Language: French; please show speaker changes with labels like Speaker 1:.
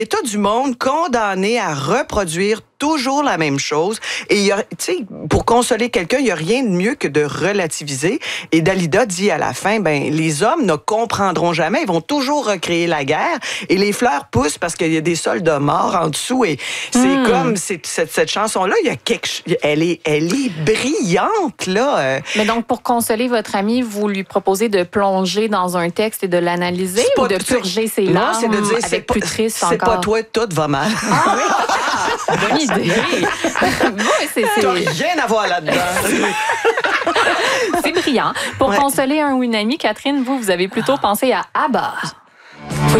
Speaker 1: État du monde condamné à reproduire toujours la même chose. Et tu sais, pour consoler quelqu'un, il n'y a rien de mieux que de relativiser. Et Dalida dit à la fin, les hommes ne comprendront jamais. Ils vont toujours recréer la guerre. Et les fleurs poussent parce qu'il y a des soldats morts en dessous. Et c'est comme cette chanson-là, elle est brillante, là.
Speaker 2: Mais donc, pour consoler votre ami, vous lui proposez de plonger dans un texte et de l'analyser ou de purger ses larmes
Speaker 1: c'est de dire,
Speaker 2: avec plus triste encore?
Speaker 1: C'est pas toi, tout va mal.
Speaker 2: Bonne idée.
Speaker 1: T'as rien à voir là-dedans.
Speaker 2: C'est brillant. Pour consoler un ou une amie, Catherine, vous avez plutôt pensé à ABBA.